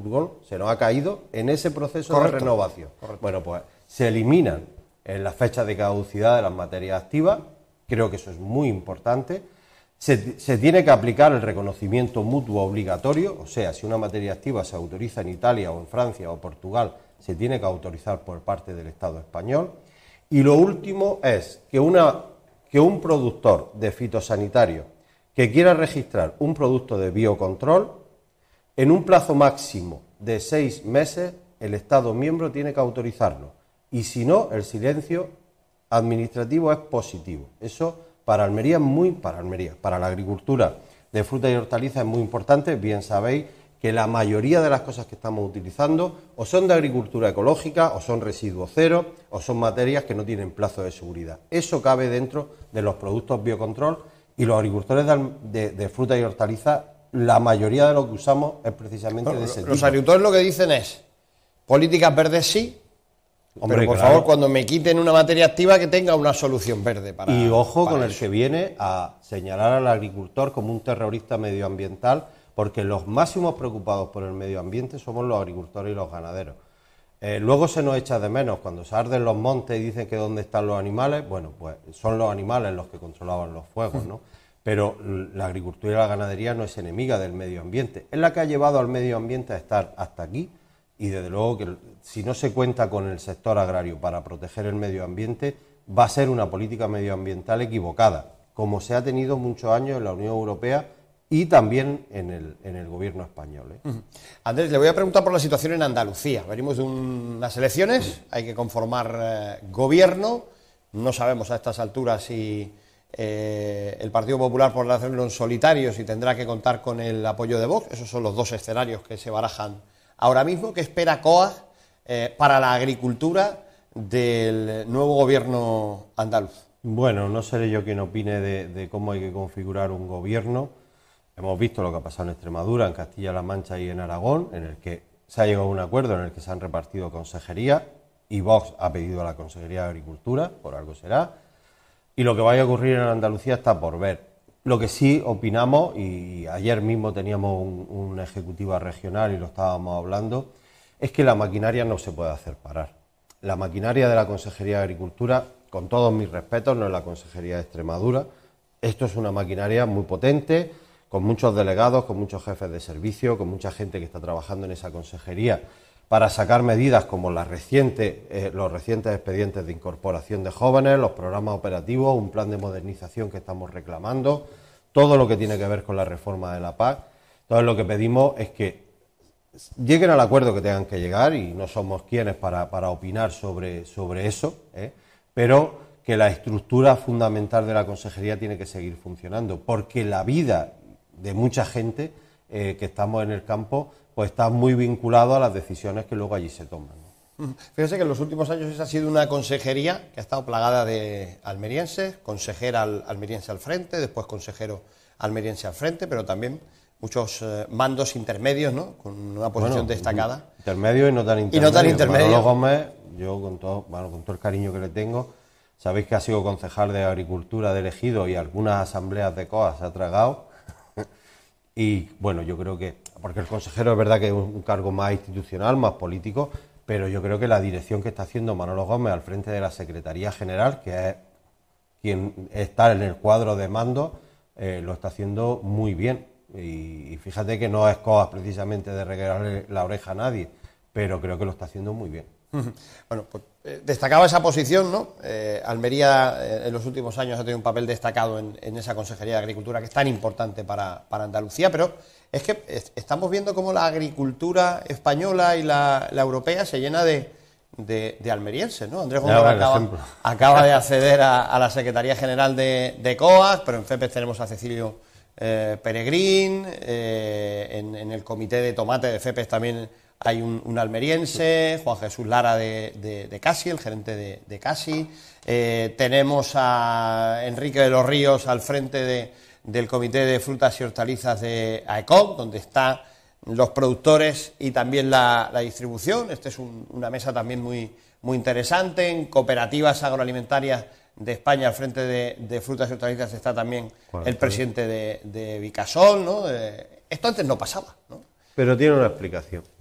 furgón se nos ha caído en ese proceso Correcto. de renovación. Correcto. Bueno, pues se eliminan en las fechas de caducidad de las materias activas, creo que eso es muy importante. Se tiene que aplicar el reconocimiento mutuo obligatorio, o sea, si una materia activa se autoriza en Italia o en Francia o Portugal, se tiene que autorizar por parte del Estado español. Y lo último es que un productor de fitosanitario que quiera registrar un producto de biocontrol, en un plazo máximo de 6 meses, el Estado miembro tiene que autorizarlo. Y si no, el silencio administrativo es positivo. Eso para Almería para la agricultura de frutas y hortalizas es muy importante. Bien sabéis que la mayoría de las cosas que estamos utilizando o son de agricultura ecológica, o son residuos cero, o son materias que no tienen plazo de seguridad. Eso cabe dentro de los productos biocontrol, y los agricultores de frutas y hortalizas, la mayoría de lo que usamos es precisamente de ese tipo. Los agricultores lo que dicen es, políticas verdes sí, Hombre, pero por claro, favor, cuando me quiten una materia activa, que tenga una solución verde para. y ojo para con el eso. que viene a señalar al agricultor como un terrorista medioambiental, porque los máximos preocupados por el medio ambiente somos los agricultores y los ganaderos. Luego se nos echa de menos cuando se arden los montes y dicen que dónde están los animales. Bueno, pues son los animales los que controlaban los fuegos, ¿no? Pero la agricultura y la ganadería no es enemiga del medio ambiente, es la que ha llevado al medio ambiente a estar hasta aquí. Y desde luego que si no se cuenta con el sector agrario para proteger el medio ambiente, va a ser una política medioambiental equivocada, como se ha tenido muchos años en la Unión Europea y también en el gobierno español. Andrés, le voy a preguntar por la situación en Andalucía. Venimos de unas elecciones, hay que conformar gobierno, no sabemos a estas alturas si el Partido Popular podrá hacerlo en solitario, si tendrá que contar con el apoyo de Vox. Esos son los dos escenarios que se barajan ahora mismo. ¿Qué espera COAG para la agricultura del nuevo gobierno andaluz? Bueno, no seré yo quien opine de cómo hay que configurar un gobierno. Hemos visto lo que ha pasado en Extremadura, en Castilla-La Mancha y en Aragón, en el que se ha llegado a un acuerdo en el que se han repartido consejerías y Vox ha pedido a la Consejería de Agricultura, por algo será, y lo que vaya a ocurrir en Andalucía está por ver. Lo que sí opinamos, y ayer mismo teníamos una ejecutiva regional y lo estábamos hablando, es que la maquinaria no se puede hacer parar. La maquinaria de la Consejería de Agricultura, con todos mis respetos, no es la Consejería de Extremadura. Esto es una maquinaria muy potente, con muchos delegados, con muchos jefes de servicio, con mucha gente que está trabajando en esa consejería para sacar medidas como los recientes expedientes de incorporación de jóvenes, los programas operativos, un plan de modernización que estamos reclamando, todo lo que tiene que ver con la reforma de la PAC. Entonces lo que pedimos es que lleguen al acuerdo que tengan que llegar, y no somos quienes para opinar sobre eso, pero que la estructura fundamental de la consejería tiene que seguir funcionando, porque la vida de mucha gente que estamos en el campo pues está muy vinculado a las decisiones que luego allí se toman. Fíjese que en los últimos años esa ha sido una consejería que ha estado plagada de almerienses, consejera almeriense al frente, después consejero almeriense al frente, pero también muchos mandos intermedios, ¿no?, con una posición destacada. Intermedio y no tan intermedio. Y no tan intermedio. Manolo Gómez, yo con todo el cariño que le tengo, sabéis que ha sido concejal de Agricultura de Ejido y algunas asambleas de COA se ha tragado. Y bueno, yo creo que, porque el consejero es verdad que es un cargo más institucional, más político, pero yo creo que la dirección que está haciendo Manolo Gómez al frente de la Secretaría General, que es quien está en el cuadro de mando, lo está haciendo muy bien. Y fíjate que no es COAG precisamente de regalarle la oreja a nadie, pero creo que lo está haciendo muy bien. Bueno, pues destacaba esa posición, ¿no? Almería en los últimos años ha tenido un papel destacado en esa Consejería de Agricultura que es tan importante para Andalucía, pero es que estamos viendo cómo la agricultura española y la europea se llena de almerienses, ¿no? Andrés Gómez acaba de acceder a la Secretaría General de COAG, pero en FEPES tenemos a Cecilio Peregrín, en el comité de tomate de FEPES también hay un almeriense, Juan Jesús Lara de Casi, el gerente de Casi. Tenemos a Enrique de los Ríos al frente del comité de frutas y hortalizas de AECOM, donde están los productores y también la distribución. Esta es una mesa también muy interesante. En cooperativas agroalimentarias de España al frente de frutas y hortalizas está también el presidente de Vicasol, ¿no? Esto antes no pasaba, ¿no? Pero tiene una explicación.